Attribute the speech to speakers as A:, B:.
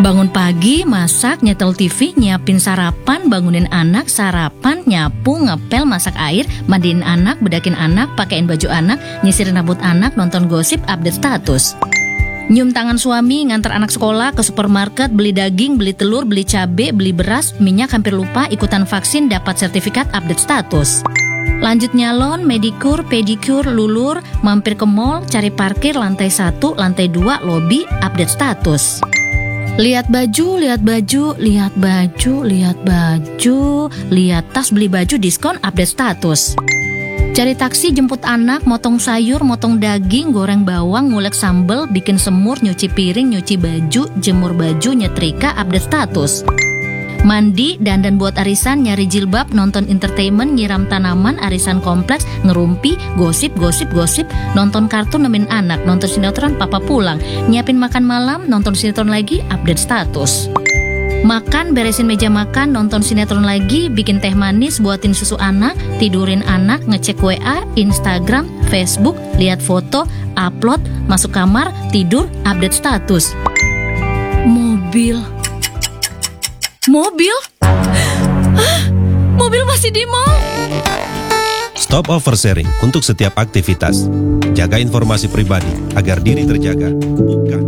A: Bangun pagi, masak, nyetel TV, nyiapin sarapan, bangunin anak, sarapan, nyapu, ngepel, masak air, mandiin anak, bedakin anak, pakein baju anak, nyisirin rambut anak, nonton gosip, update status. Nyium tangan suami, ngantar anak sekolah, ke supermarket, beli daging, beli telur, beli cabai, beli beras, minyak, hampir lupa, ikutan vaksin, dapat sertifikat, update status. Lanjut nyalon, medikur, pedikur, lulur, mampir ke mall, cari parkir, lantai 1, lantai 2, lobi, update status. Lihat baju, lihat baju, lihat baju, lihat baju, lihat tas, beli baju, diskon, update status. Cari taksi, jemput anak, motong sayur, motong daging, goreng bawang, ngulek sambal, bikin semur, nyuci piring, nyuci baju, jemur baju, nyetrika, update status. Mandi, dandan buat arisan, nyari jilbab, nonton entertainment, nyiram tanaman, arisan kompleks, ngerumpi, gosip, nonton kartun nemenin anak, nonton sinetron, papa pulang, nyiapin makan malam, nonton sinetron lagi, update status. Makan, beresin meja makan, nonton sinetron lagi, bikin teh manis, buatin susu anak, tidurin anak, ngecek WA, Instagram, Facebook, lihat foto, upload, masuk kamar, tidur, update status. Mobil. Mobil masih di mall.
B: Stop oversharing untuk setiap aktivitas. Jaga informasi pribadi agar diri terjaga. Bukan